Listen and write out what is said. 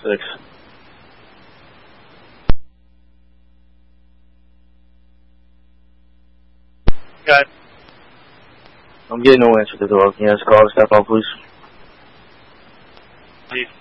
6. Okay. I'm getting no answer to the door. Can you ask call to step out, please? Chief.